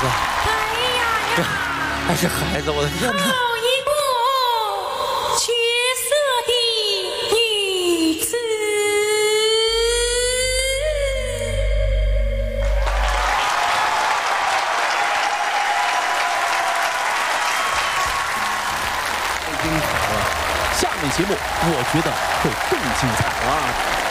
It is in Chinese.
子。 哎呀呀！ 还是孩子，我的天哪！ 好一个绝色的女子。 太精彩了！下面节目我觉得会更精彩啊！